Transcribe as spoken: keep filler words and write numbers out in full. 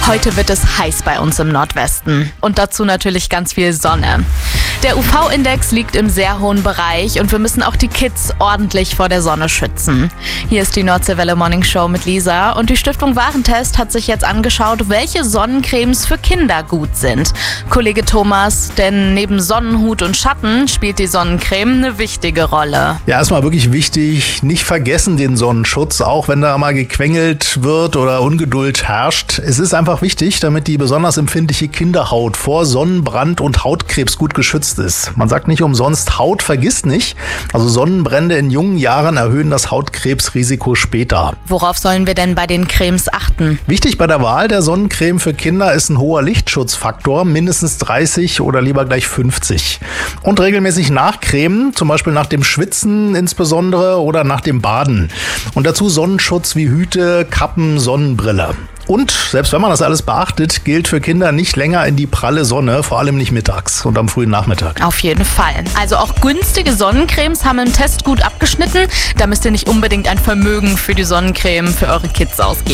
Heute wird es heiß bei uns im Nordwesten und dazu natürlich ganz viel Sonne. Der U V-Index liegt im sehr hohen Bereich und wir müssen auch die Kids ordentlich vor der Sonne schützen. Hier ist die Nordseewelle Morning Show mit Lisa und die Stiftung Warentest hat sich jetzt angeschaut, welche Sonnencremes für Kinder gut sind. Kollege Thomas, denn neben Sonnenhut und Schatten spielt die Sonnencreme eine wichtige Rolle. Ja, erstmal wirklich wichtig, nicht vergessen den Sonnenschutz, auch wenn da mal gequengelt wird oder Ungeduld herrscht. Es ist einfach wichtig, damit die besonders empfindliche Kinderhaut vor Sonnenbrand und Hautkrebs gut geschützt ist. Man sagt nicht umsonst, Haut vergisst nicht. Also Sonnenbrände in jungen Jahren erhöhen das Hautkrebsrisiko später. Worauf sollen wir denn bei den Cremes achten? Wichtig bei der Wahl der Sonnencreme für Kinder ist ein hoher Lichtschutzfaktor, mindestens dreißig oder lieber gleich fünfzig. Und regelmäßig nachcremen, zum Beispiel nach dem Schwitzen insbesondere oder nach dem Baden. Und dazu Sonnenschutz wie Hüte, Kappen, Sonnenbrille. Und selbst wenn man das alles beachtet, gilt für Kinder nicht länger in die pralle Sonne, vor allem nicht mittags und am frühen Nachmittag. Auf jeden Fall. Also auch günstige Sonnencremes haben im Test gut abgeschnitten. Da müsst ihr nicht unbedingt ein Vermögen für die Sonnencreme für eure Kids ausgeben.